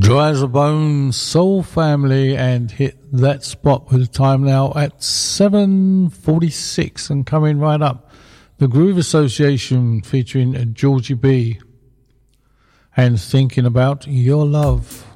Dry as a Bone, Soul Family, and hit that spot with time now at 7:46. And coming right up, the Groove Association featuring Georgie B and Thinking About Your Love.